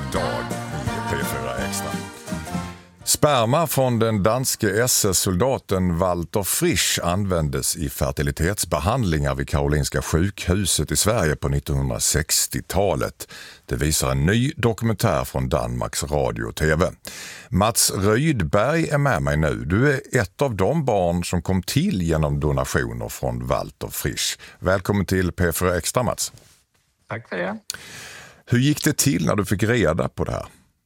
idag i P4 Extra. Sperma från den danske SS-soldaten Walter Frisch användes i fertilitetsbehandlingar vid Karolinska sjukhuset i Sverige på 1960-talet. Det visar en ny dokumentär från Danmarks radio och TV. Mats Rydberg är med mig nu. Du är ett av de barn som kom till genom donationer från Walter Frisch. Välkommen till P4 Extra, Mats. Tack för det. Hur gick det till när du fick reda på det här?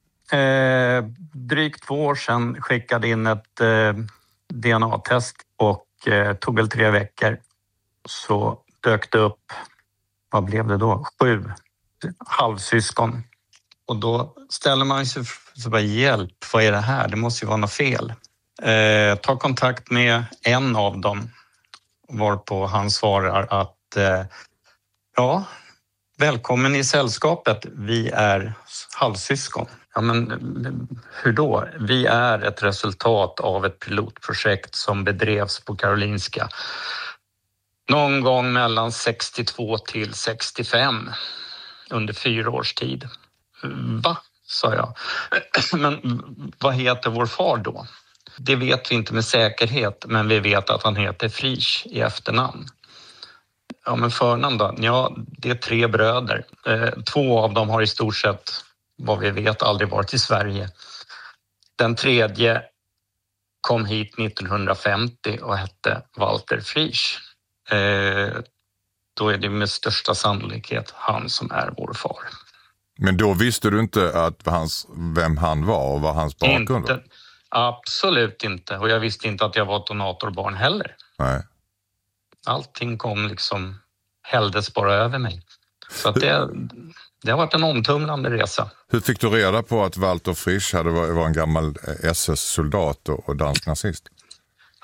Drygt 2 år sedan skickade in ett DNA-test och tog väl 3 veckor. Så dök det upp, vad blev det då? 7 halvsyskon. Och då ställer man sig så bara, hjälp, vad är det här? Det måste ju vara något fel. Ta kontakt med en av dem, varpå han svarar att ja, välkommen i sällskapet, vi är halvsyskon. Ja, men hur då? Vi är ett resultat av ett pilotprojekt som bedrevs på Karolinska någon gång mellan 62 till 65 under 4 års tid. Va? Sa jag. Men vad heter vår far då? Det vet vi inte med säkerhet, men vi vet att han heter Frisch i efternamn. Ja, men förnamn då? Ja, det är 3 bröder. 2 av dem har i stort sett, vad vi vet, aldrig varit i Sverige. Den 3:e kom hit 1950 och hette Walter Frisch. Då är det med största sannolikhet han som är vår far. Men då visste du inte vem han var och vad hans bakgrund var? Absolut inte. Och jag visste inte att jag var ett donatorbarn heller. Nej. Allting kom liksom, hälldes bara över mig. Så att det har varit en omtumlande resa. Hur fick du reda på att Walter Frisch var en gammal SS-soldat och dansk nazist?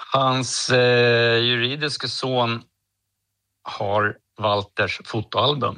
Hans juridiska son har Walters fotoalbum.